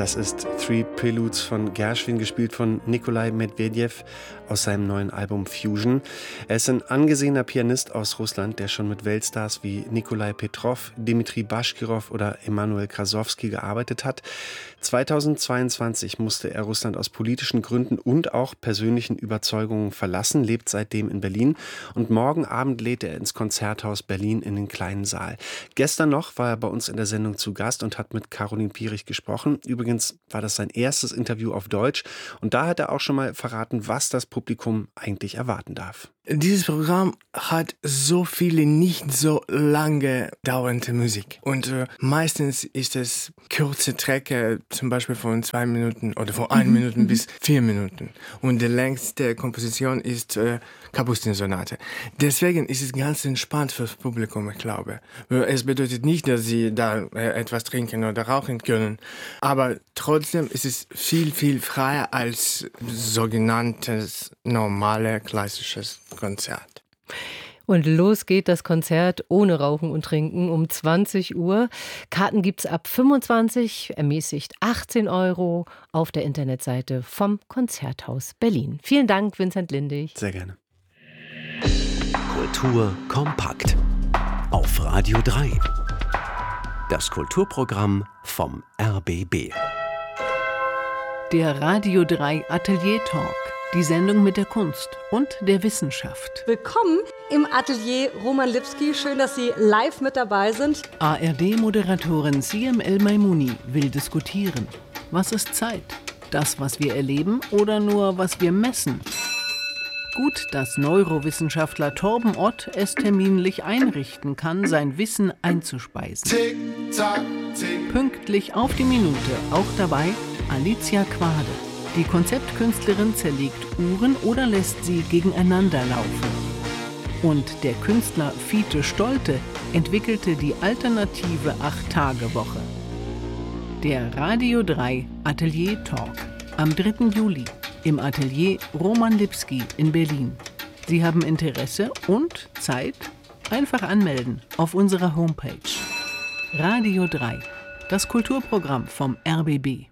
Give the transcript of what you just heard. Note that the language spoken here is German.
Das ist Three Preludes von Gershwin, gespielt von Nikolai Medvedev aus seinem neuen Album Fusion. Er ist ein angesehener Pianist aus Russland, der schon mit Weltstars wie Nikolai Petrov, Dmitri Baschkirov oder Emanuel Krasowski gearbeitet hat. 2022 musste er Russland aus politischen Gründen und auch persönlichen Überzeugungen verlassen, lebt seitdem in Berlin und morgen Abend lädt er ins Konzerthaus Berlin in den kleinen Saal. Gestern noch war er bei uns in der Sendung zu Gast und hat mit Caroline Piering gesprochen. Übrigens war das sein erstes Interview auf Deutsch und da hat er auch schon mal verraten, was das Publikum eigentlich erwarten darf. Dieses Programm hat so viele nicht so lange dauernde Musik. Und meistens ist es kurze Strecke, zum Beispiel von 2 Minuten oder von 1 Minute bis 4 Minuten. Und die längste Komposition ist Kapustin-Sonate. Deswegen ist es ganz entspannt fürs Publikum, ich glaube. Es bedeutet nicht, dass sie da etwas trinken oder rauchen können. Aber trotzdem ist es viel, viel freier als sogenanntes normale klassisches Konzert. Und los geht das Konzert ohne Rauchen und Trinken um 20 Uhr. Karten gibt's ab 25, ermäßigt 18 € auf der Internetseite vom Konzerthaus Berlin. Vielen Dank, Vincent Lindig. Sehr gerne. Kultur kompakt. Auf Radio 3. Das Kulturprogramm vom RBB. Der Radio 3 Atelier Talk. Die Sendung mit der Kunst und der Wissenschaft. Willkommen im Atelier Roman Lipski. Schön, dass Sie live mit dabei sind. ARD-Moderatorin Siem El-Maimouni will diskutieren. Was ist Zeit? Das, was wir erleben oder nur, was wir messen? Gut, dass Neurowissenschaftler Torben Ott es terminlich einrichten kann, sein Wissen einzuspeisen. Tick, tack, tick. Pünktlich auf die Minute, auch dabei Alicia Quade. Die Konzeptkünstlerin zerlegt Uhren oder lässt sie gegeneinander laufen. Und der Künstler Fiete Stolte entwickelte die alternative 8-Tage-Woche. Der Radio 3 Atelier Talk am 3. Juli im Atelier Roman Lipski in Berlin. Sie haben Interesse und Zeit? Einfach anmelden auf unserer Homepage. Radio 3, das Kulturprogramm vom RBB.